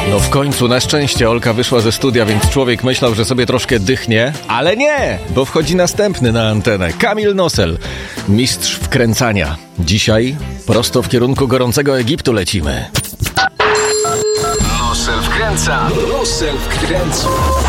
No w końcu, na szczęście, Olka wyszła ze studia, więc człowiek myślał, że sobie troszkę dychnie, ale nie, bo wchodzi następny na antenę. Kamil Nosel, mistrz wkręcania. Dzisiaj prosto w kierunku gorącego Egiptu lecimy. Nosel wkręca. Nosel wkręca.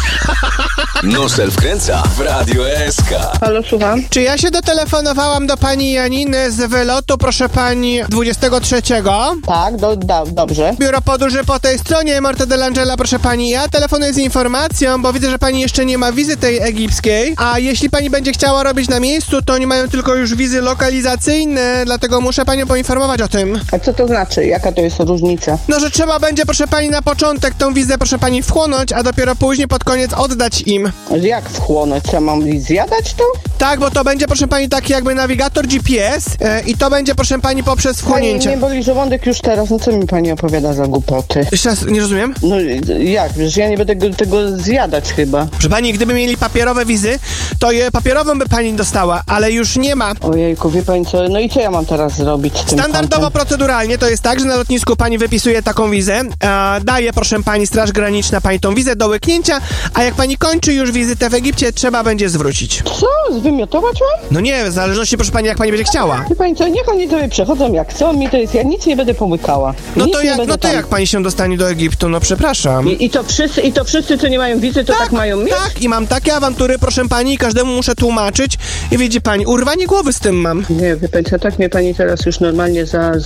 Nosel wkręca w Radio SK. Halo, słucham. Czy ja się dotelefonowałam do pani Janiny z wylotu, proszę pani, 23? Tak, dobrze. Biuro podróży po tej stronie, Morte dell'Angela, proszę pani. Ja telefonuję z informacją, bo widzę, że pani jeszcze nie ma wizy tej egipskiej, a jeśli pani będzie chciała robić na miejscu, to oni mają tylko już wizy lokalizacyjne, dlatego muszę panią poinformować o tym. A co to znaczy? Jaka to jest różnica? No, że trzeba będzie, proszę pani, na początek tą wizę, proszę pani, wchłonąć, a dopiero później pod koniec oddać im. Jak wchłonąć? Co, mam zjadać to? Tak, bo to będzie, proszę pani, taki jakby nawigator GPS i to będzie, proszę pani, poprzez wchłonięcie. Mnie boli żołądek już teraz, no co mi pani opowiada za głupoty? Jeszcze raz, nie rozumiem? No jak? Przecież ja nie będę tego zjadać chyba. Proszę pani, gdyby mieli papierowe wizy, to je papierową by pani dostała, ale już nie ma. Ojejku, wie pani co? No i co ja mam teraz zrobić z tym Standardowo, kontem? proceduralnie to jest tak, że na lotnisku pani wypisuje taką wizę, daje, proszę pani, Straż Graniczna pani tą wizę do łyknięcia, a jak pani kończy już wizytę w Egipcie, trzeba będzie zwrócić. Co? Zwymiotować mam? No nie, w zależności, proszę pani, jak pani będzie chciała. Wie pani co? Niech oni sobie przechodzą jak chcą, mi to jest, ja nic nie będę pomykała. No Nic to nie jak, będę no to tam. jak pani się dostanie do Egiptu? No przepraszam. I to wszyscy, co nie mają wizy, to tak mają mieć? Tak, i mam takie awantury, proszę pani, i każdemu muszę tłumaczyć. I widzi pani, urwanie głowy z tym mam. Nie, wie pani co, tak mnie pani teraz już normalnie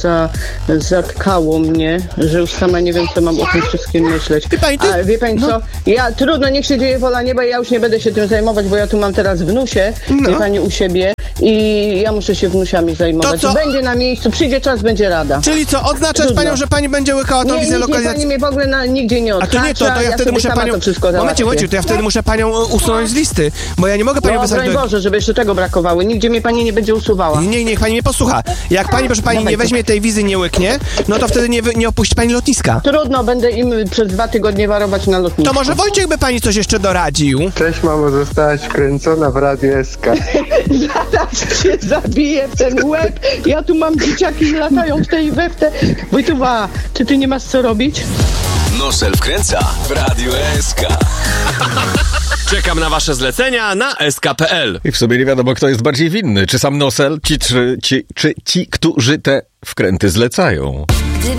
zatkało mnie, że już sama nie wiem, co mam o tym wszystkim myśleć. Wie pani, A wie pani co, ja trudno, niech się dzieje wola nieba, ja już nie będę się tym zajmować, bo ja tu mam teraz wnusie, wie pani, u siebie i ja muszę się wnusiami zajmować. To co? Będzie na miejscu, przyjdzie czas, będzie rada. Czyli co, odznaczać Trudno. panią, że pani będzie łykała tą wizę Nie, pani lokalizacyjną? mnie w ogóle nigdzie nie A odhacza, to nie, to ja wtedy sobie muszę sama panią... to wszystko Momencie, załatwię. to ja wtedy muszę panią usunąć z listy, bo ja nie mogę panią No, wysłać broń do... Boże, żeby jeszcze tego brakowało. Nigdzie mnie pani nie będzie usuwała. Nie, niech pani mnie posłucha. Jak pani, proszę pani, nie weźmie tej wizy, nie łyknie, no to wtedy nie opuści pani lotniska. Trudno, będę im przez 2 tygodnie warować na lotnisku. To może Wojciech by pani coś jeszcze doradził? Cześć mamo, zostałaś wkręcona w Radio SK. Zaraz się zabiję w ten łeb. Ja tu mam dzieciaki, latają w tej we w te. Wojtuwa, czy ty nie masz co robić? Nosel wkręca w Radio SK. Czekam na wasze zlecenia na sk.pl. I w sumie nie wiadomo, kto jest bardziej winny. Czy sam Nosel, czy ci, którzy te wkręty zlecają.